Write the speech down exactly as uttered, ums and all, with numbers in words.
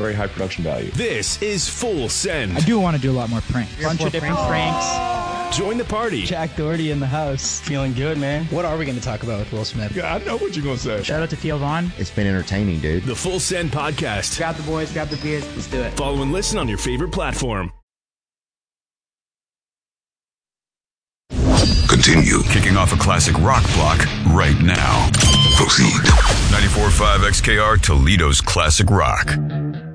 very high production value. This is Full Send. I do want to do a lot more pranks. A bunch of different pranks. Join the party. Jack Doherty in the house. Feeling good, man. What are we going to talk about with Will Smith? Yeah, I know what you're going to say. Shout out to Theo Vaughn. It's been entertaining, dude. The Full Send Podcast. Grab the boys, grab the beers. Let's do it. Follow and listen on your favorite platform. Continue. Kicking off a classic rock block right now. Proceed. ninety-four point five X K R, Toledo's classic rock.